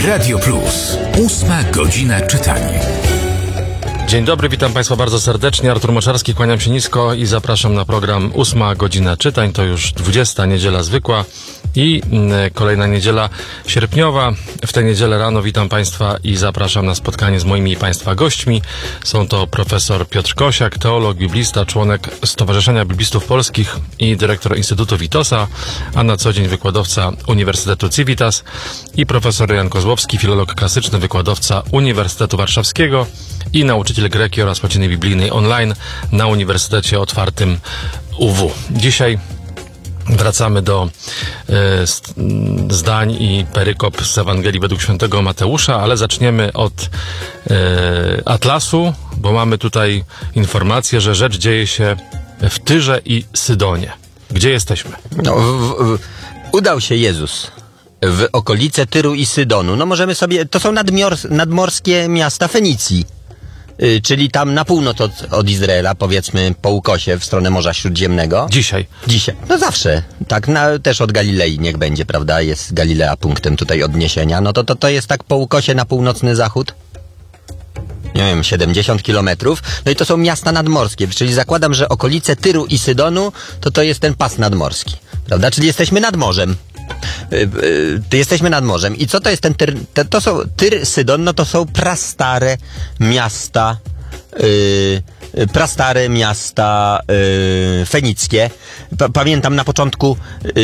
Radio Plus. 8 godzina czytania. Dzień dobry, witam Państwa bardzo serdecznie. Artur Moczarski, kłaniam się nisko i zapraszam na program 8 godzina czytań. To już 20 niedziela zwykła i kolejna niedziela sierpniowa. W tę niedzielę rano witam Państwa i zapraszam na spotkanie z moimi i Państwa gośćmi. Są to profesor Piotr Kosiak, teolog, biblista, członek Stowarzyszenia Biblistów Polskich i dyrektor Instytutu Witosa, a na co dzień wykładowca Uniwersytetu Civitas, i profesor Jan Kozłowski, filolog klasyczny, wykładowca Uniwersytetu Warszawskiego i nauczyciel greki oraz łaciny biblijnej online na Uniwersytecie Otwartym UW. Dzisiaj wracamy do zdań i perykop z Ewangelii według świętego Mateusza, ale zaczniemy od Atlasu, bo mamy tutaj informację, że rzecz dzieje się w Tyrze i Sydonie. Gdzie jesteśmy? Udał się Jezus w okolice Tyru i Sydonu. No możemy sobie, to są nadmorskie miasta Fenicji, czyli tam na północ od Izraela, powiedzmy po ukosie w stronę Morza Śródziemnego. Dzisiaj. No zawsze. Tak, też od Galilei niech będzie, prawda? Jest Galilea punktem tutaj odniesienia. No to jest tak po ukosie na północny zachód. Nie wiem, 70 kilometrów. No i to są miasta nadmorskie, czyli zakładam, że okolice Tyru i Sydonu to jest ten pas nadmorski, prawda? Czyli jesteśmy nad morzem. Jesteśmy nad morzem. I co to jest ten Tyr? To są Tyr, Sydon, no to są prastare miasta fenickie. Pamiętam na początku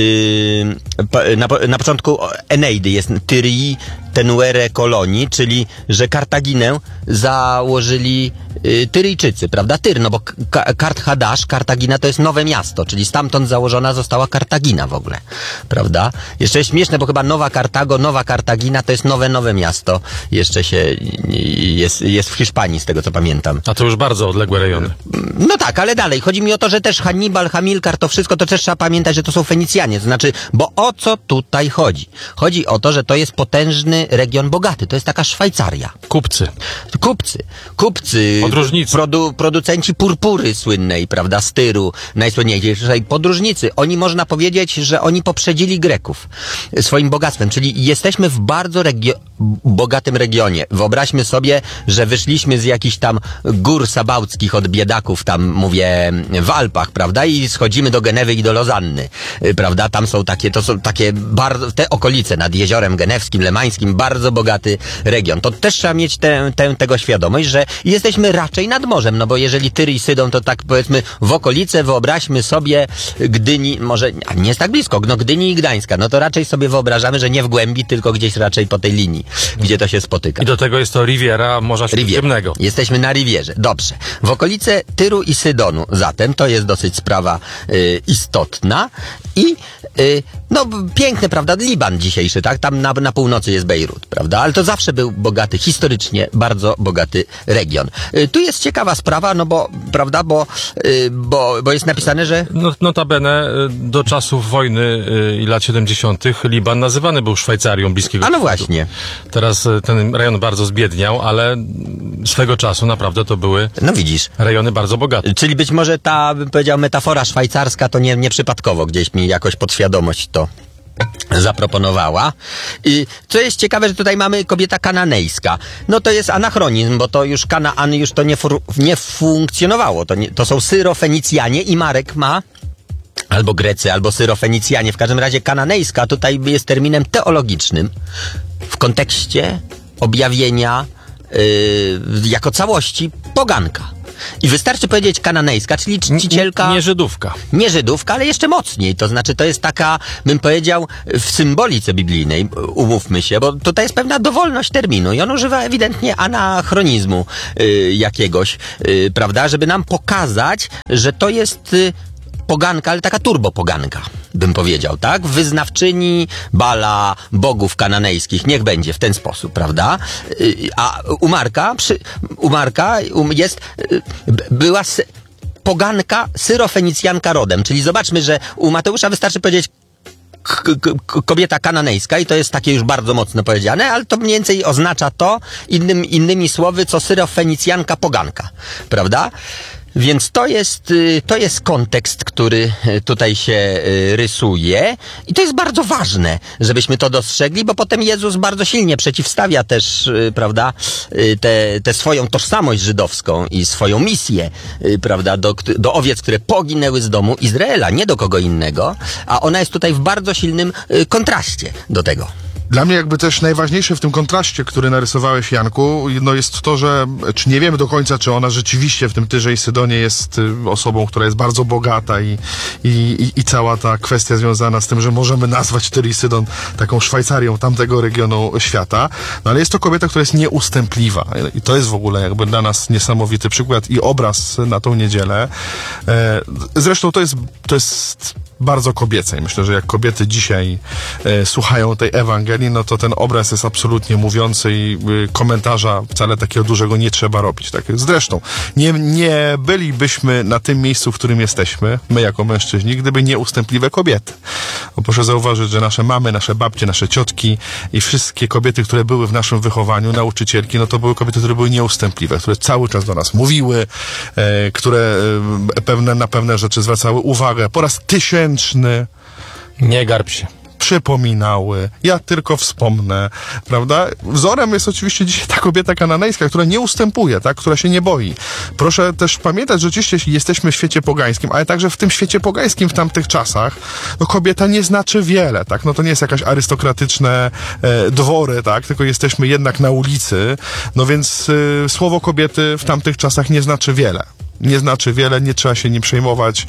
na początku Eneidy jest Tyrii Tenuere Kolonii, czyli że Kartaginę założyli Tyryjczycy, prawda? Tyr, no bo Kart-Hadasz, Kartagina to jest nowe miasto, czyli stamtąd założona została Kartagina w ogóle, prawda? Jeszcze jest śmieszne, bo chyba Nowa Kartago, Nowa Kartagina to jest nowe miasto. Jeszcze jest w Hiszpanii, z tego co pamiętam. A to już bardzo odległe rejony. No tak, ale dalej. Chodzi mi o to, że też Hannibal, Hamilkar, to wszystko, to też trzeba pamiętać, że to są Fenicjanie. To znaczy, bo o co tutaj chodzi? Chodzi o to, że to jest potężny region bogaty. To jest taka Szwajcaria. Kupcy. Podróżnicy. Producenci purpury słynnej, prawda, z Tyru, najsłynniejszej podróżnicy. Oni, można powiedzieć, że oni poprzedzili Greków swoim bogactwem, czyli jesteśmy w bardzo bogatym regionie. Wyobraźmy sobie, że wyszliśmy z jakichś tam gór sabałckich od biedaków, tam mówię, w Alpach, prawda, i schodzimy do Genewy i do Lozanny, prawda, tam są takie, to są takie bardzo, te okolice nad Jeziorem Genewskim, Lemańskim, bardzo bogaty region. To też trzeba mieć tego świadomość, że jesteśmy raczej nad morzem, no bo jeżeli Tyr i Sydon, to tak powiedzmy w okolice, wyobraźmy sobie Gdyni, może nie jest tak blisko, no Gdyni i Gdańska, no to raczej sobie wyobrażamy, że nie w głębi, tylko gdzieś raczej po tej linii, gdzie to się spotyka. I do tego jest to Riviera Morza Śródziemnego. Jesteśmy na Rivierze. Dobrze. W okolice Tyru i Sydonu zatem to jest dosyć sprawa istotna i no piękne, prawda, Liban dzisiejszy, tak? Tam na północy jest Bejrut, prawda? Ale to zawsze był bogaty, historycznie bardzo bogaty region. Tu jest ciekawa sprawa, no bo, prawda, bo jest napisane, że... No, notabene do czasów wojny i lat 70. Liban nazywany był Szwajcarią Bliskiego Wschodu. A no właśnie. Teraz ten rejon bardzo zbiedniał, ale swego czasu naprawdę to były, no widzisz, rejony bardzo bogate. Czyli być może ta, bym powiedział, metafora szwajcarska to nieprzypadkowo gdzieś mi jakoś podświadomość to zaproponowała. I co jest ciekawe, że tutaj mamy kobieta kananejska. No to jest anachronizm, bo to już Kanaan już to nie funkcjonowało. To są Syrofenicjanie i Marek ma albo Grecy, albo Syrofenicjanie. W każdym razie kananejska tutaj jest terminem teologicznym w kontekście objawienia jako całości poganka. I wystarczy powiedzieć kananejska, czyli czcicielka... Nie Żydówka, ale jeszcze mocniej. To znaczy, to jest taka, bym powiedział, w symbolice biblijnej, umówmy się, bo tutaj jest pewna dowolność terminu i on używa ewidentnie anachronizmu jakiegoś, prawda, żeby nam pokazać, że to jest... poganka, ale taka turbopoganka, bym powiedział, tak? Wyznawczyni Bala, bogów kananejskich, niech będzie w ten sposób, prawda? A u Marka była poganka Syrofenicjanka rodem, czyli zobaczmy, że u Mateusza wystarczy powiedzieć kobieta kananejska i to jest takie już bardzo mocno powiedziane, ale to mniej więcej oznacza to innymi słowy, co Syrofenicjanka poganka, prawda? Więc to jest kontekst, który tutaj się rysuje i to jest bardzo ważne, żebyśmy to dostrzegli, bo potem Jezus bardzo silnie przeciwstawia też, prawda, tę swoją tożsamość żydowską i swoją misję, prawda, do owiec, które poginęły z domu Izraela, nie do kogo innego, a ona jest tutaj w bardzo silnym kontraście do tego. Dla mnie jakby też najważniejsze w tym kontraście, który narysowałeś, Janku, no jest to, że czy nie wiemy do końca, czy ona rzeczywiście w tym Tyrze i Sydonie jest osobą, która jest bardzo bogata i cała ta kwestia związana z tym, że możemy nazwać Tyr i Sydon taką Szwajcarią tamtego regionu świata, no ale jest to kobieta, która jest nieustępliwa i to jest w ogóle jakby dla nas niesamowity przykład i obraz na tą niedzielę. Zresztą to jest bardzo kobiece i myślę, że jak kobiety dzisiaj słuchają tej Ewangelii, no to ten obraz jest absolutnie mówiący i komentarza wcale takiego dużego nie trzeba robić. Tak? Zresztą nie bylibyśmy na tym miejscu, w którym jesteśmy, my jako mężczyźni, gdyby nieustępliwe kobiety. Bo proszę zauważyć, że nasze mamy, nasze babcie, nasze ciotki i wszystkie kobiety, które były w naszym wychowaniu, nauczycielki, no to były kobiety, które były nieustępliwe, które cały czas do nas mówiły, które na pewne rzeczy zwracały uwagę. Po raz tysięczny Nie garb się. przypominały, ja tylko wspomnę, prawda? Wzorem jest oczywiście dzisiaj ta kobieta kananejska, która nie ustępuje, tak? Która się nie boi. Proszę też pamiętać, że oczywiście jesteśmy w świecie pogańskim, ale także w tym świecie pogańskim w tamtych czasach, no kobieta nie znaczy wiele, tak? No to nie jest jakaś arystokratyczne dwory, tak? Tylko jesteśmy jednak na ulicy, no więc słowo kobiety w tamtych czasach nie znaczy wiele. Nie znaczy wiele, nie trzeba się nim przejmować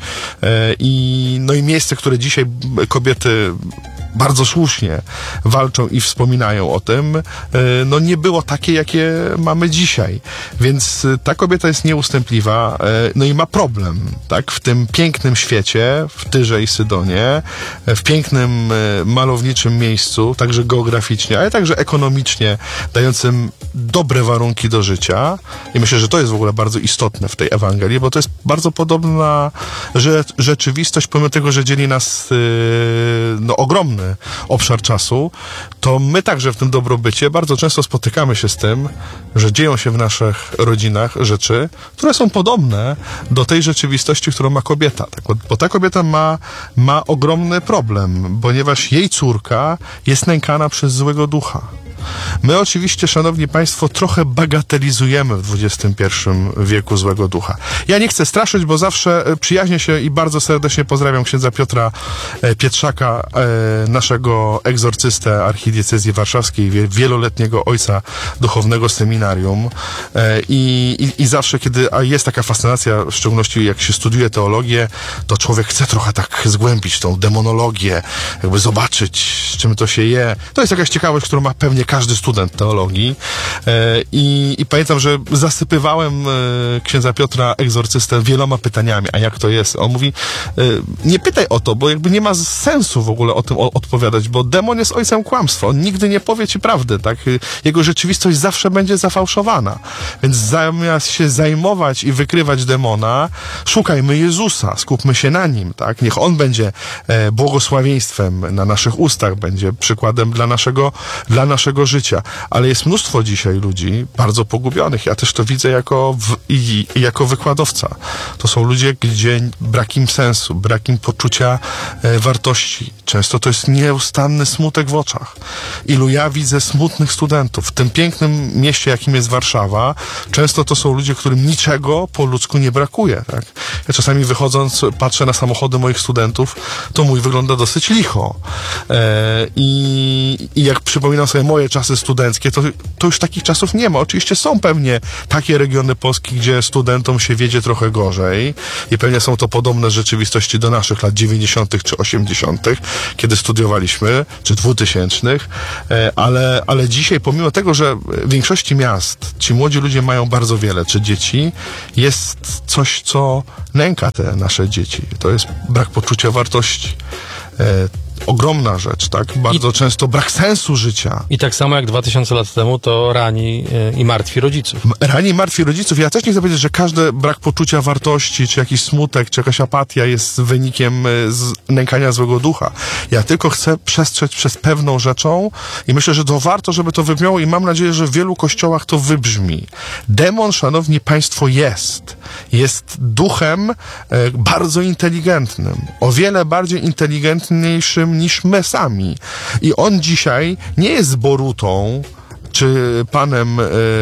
i miejsce, które dzisiaj kobiety bardzo słusznie walczą i wspominają o tym, no nie było takie, jakie mamy dzisiaj. Więc ta kobieta jest nieustępliwa, no i ma problem, tak? W tym pięknym świecie, w Tyrze i Sydonie, w pięknym, malowniczym miejscu, także geograficznie, ale także ekonomicznie, dającym dobre warunki do życia. I myślę, że to jest w ogóle bardzo istotne w tej Ewangelii, bo to jest bardzo podobna rzeczywistość, pomimo tego, że dzieli nas ogromny obszar czasu, to my także w tym dobrobycie bardzo często spotykamy się z tym, że dzieją się w naszych rodzinach rzeczy, które są podobne do tej rzeczywistości, którą ma kobieta. Tak? Bo ta kobieta ma ogromny problem, ponieważ jej córka jest nękana przez złego ducha. My oczywiście, szanowni państwo, trochę bagatelizujemy w XXI wieku złego ducha. Ja nie chcę straszyć, bo zawsze przyjaźnię się i bardzo serdecznie pozdrawiam księdza Piotra Pietrzaka, naszego egzorcystę archidiecezji warszawskiej, wieloletniego ojca duchownego seminarium. I zawsze, kiedy jest taka fascynacja, w szczególności jak się studiuje teologię, to człowiek chce trochę tak zgłębić tą demonologię, jakby zobaczyć, z czym to się je. To jest jakaś ciekawość, którą ma pewnie każdy student teologii i pamiętam, że zasypywałem księdza Piotra egzorcystę wieloma pytaniami, a jak to jest? On mówi, nie pytaj o to, bo jakby nie ma sensu w ogóle o tym odpowiadać, bo demon jest ojcem kłamstwa, on nigdy nie powie ci prawdy, tak? Jego rzeczywistość zawsze będzie zafałszowana, więc zamiast się zajmować i wykrywać demona, szukajmy Jezusa, skupmy się na Nim, tak? Niech On będzie błogosławieństwem na naszych ustach, będzie przykładem dla naszego życia. Ale jest mnóstwo dzisiaj ludzi bardzo pogubionych. Ja też to widzę jako wykładowca. To są ludzie, gdzie brak im sensu, brak im poczucia wartości. Często to jest nieustanny smutek w oczach. Ilu ja widzę smutnych studentów. W tym pięknym mieście, jakim jest Warszawa, często to są ludzie, którym niczego po ludzku nie brakuje. Tak? Ja czasami wychodząc, patrzę na samochody moich studentów, to mój wygląda dosyć licho. I jak przypominam sobie moje czasy studenckie, to już takich czasów nie ma. Oczywiście są pewnie takie regiony Polski, gdzie studentom się wiedzie trochę gorzej i pewnie są to podobne rzeczywistości do naszych lat 90. czy 80., kiedy studiowaliśmy, czy 2000., ale dzisiaj, pomimo tego, że w większości miast ci młodzi ludzie mają bardzo wiele, czy dzieci, jest coś, co nęka te nasze dzieci. To jest brak poczucia wartości. ogromna rzecz, tak? Bardzo często brak sensu życia. I tak samo jak 2000 lat temu to rani i martwi rodziców. Rani martwi rodziców. Ja też nie chcę powiedzieć, że każdy brak poczucia wartości, czy jakiś smutek, czy jakaś apatia jest wynikiem nękania złego ducha. Ja tylko chcę przestrzec przed pewną rzeczą i myślę, że to warto, żeby to wybrzmiało i mam nadzieję, że w wielu kościołach to wybrzmi. Demon, szanowni państwo, jest duchem bardzo inteligentnym. O wiele bardziej inteligentniejszym niż my sami. I on dzisiaj nie jest Borutą, czy panem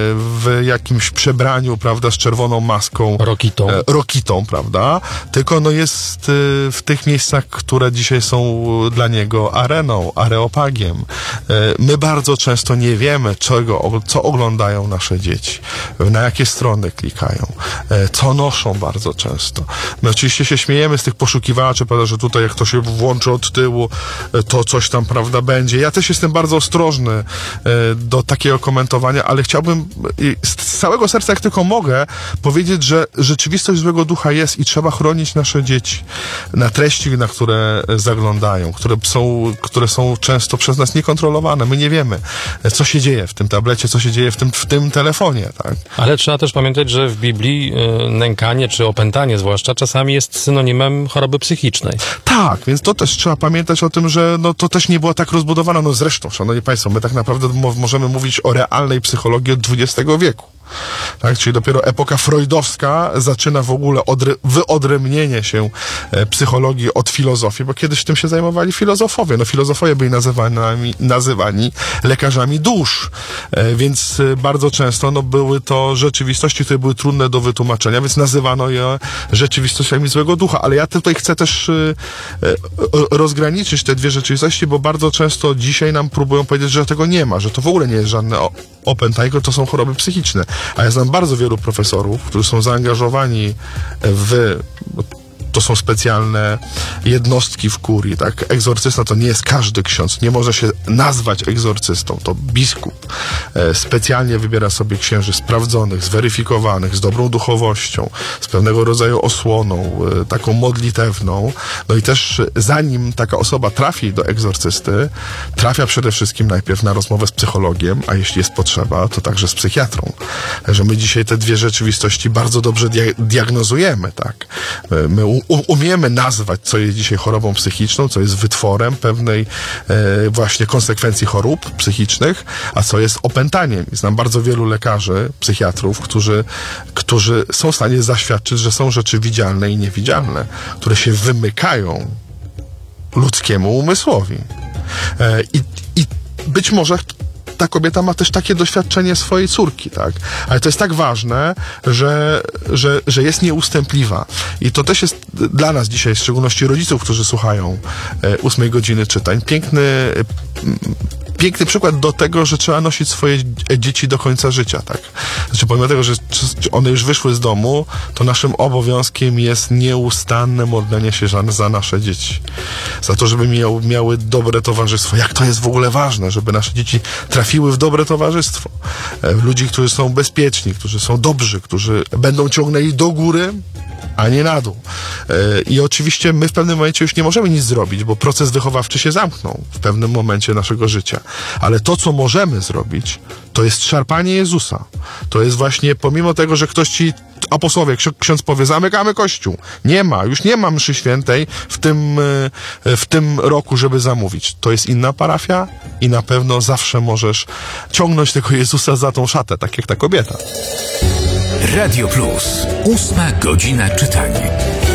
w jakimś przebraniu, prawda, z czerwoną maską. Rokitą, prawda? Tylko no jest w tych miejscach, które dzisiaj są dla niego areną, areopagiem. My bardzo często nie wiemy, co oglądają nasze dzieci, na jakie strony klikają, co noszą bardzo często. My oczywiście się śmiejemy z tych poszukiwaczy, prawda, że tutaj jak to się włączy od tyłu, to coś tam, prawda, będzie. Ja też jestem bardzo ostrożny do takiego komentowania, ale chciałbym z całego serca, jak tylko mogę, powiedzieć, że rzeczywistość złego ducha jest i trzeba chronić nasze dzieci na treści, na które zaglądają, które są często przez nas niekontrolowane. My nie wiemy, co się dzieje w tym tablecie, co się dzieje w tym telefonie, tak? Ale trzeba też pamiętać, że w Biblii nękanie, czy opętanie zwłaszcza, czasami jest synonimem choroby psychicznej. Tak, więc to też trzeba pamiętać o tym, że no, to też nie było tak rozbudowane. No zresztą, szanowni państwo, my tak naprawdę możemy mówić o realnej psychologii od XX wieku. Tak, czyli dopiero epoka freudowska zaczyna w ogóle wyodrębnienie się psychologii od filozofii, bo kiedyś tym się zajmowali filozofowie. No filozofowie byli nazywani lekarzami dusz, więc bardzo często no, były to rzeczywistości, które były trudne do wytłumaczenia, więc nazywano je rzeczywistościami złego ducha. Ale ja tutaj chcę też rozgraniczyć te dwie rzeczywistości, bo bardzo często dzisiaj nam próbują powiedzieć, że tego nie ma, że to w ogóle nie jest żadne opętanie, tylko to są choroby psychiczne. A ja znam bardzo wielu profesorów, którzy są zaangażowani to są specjalne jednostki w kurii, tak? Egzorcysta to nie jest każdy ksiądz, nie może się nazwać egzorcystą, to biskup specjalnie wybiera sobie księży sprawdzonych, zweryfikowanych, z dobrą duchowością, z pewnego rodzaju osłoną, taką modlitewną. No i też zanim taka osoba trafi do egzorcysty, trafia przede wszystkim najpierw na rozmowę z psychologiem, a jeśli jest potrzeba, to także z psychiatrą. Także my dzisiaj te dwie rzeczywistości bardzo dobrze diagnozujemy, tak? My umiemy nazwać, co jest dzisiaj chorobą psychiczną, co jest wytworem pewnej właśnie konsekwencji chorób psychicznych, a co jest opętaniem. I znam bardzo wielu lekarzy, psychiatrów, którzy są w stanie zaświadczyć, że są rzeczy widzialne i niewidzialne, które się wymykają ludzkiemu umysłowi. I być może ta kobieta ma też takie doświadczenie swojej córki, tak? Ale to jest tak ważne, że jest nieustępliwa. I to też jest dla nas dzisiaj, w szczególności rodziców, którzy słuchają 8 godziny czytań, piękny przykład do tego, że trzeba nosić swoje dzieci do końca życia, tak? Znaczy, pomimo tego, że one już wyszły z domu, to naszym obowiązkiem jest nieustanne modlenie się za nasze dzieci. Za to, żeby miały dobre towarzystwo. Jak to jest w ogóle ważne, żeby nasze dzieci trafiły w dobre towarzystwo. Ludzi, którzy są bezpieczni, którzy są dobrzy, którzy będą ciągnęli do góry, a nie na dół. I oczywiście my w pewnym momencie już nie możemy nic zrobić, bo proces wychowawczy się zamknął w pewnym momencie naszego życia. Ale to, co możemy zrobić, to jest szarpanie Jezusa. To jest właśnie, pomimo tego, że ktoś ci, apostołowie, ksiądz powie, zamykamy kościół. Już nie ma mszy świętej w tym roku, żeby zamówić. To jest inna parafia i na pewno zawsze możesz ciągnąć tego Jezusa za tą szatę, tak jak ta kobieta. Radio Plus. 8 godzina czytania.